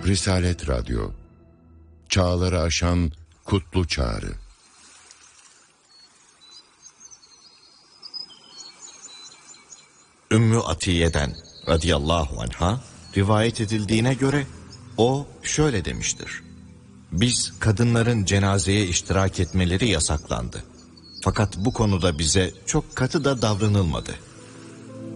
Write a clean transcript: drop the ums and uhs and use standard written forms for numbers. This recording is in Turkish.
Risalet Radyo, çağları aşan kutlu çağrı. Ümmü Atiye'den radıyallahu anha rivayet edildiğine göre o şöyle demiştir: biz kadınların cenazeye iştirak etmeleri yasaklandı. Fakat bu konuda bize çok katı da davranılmadı.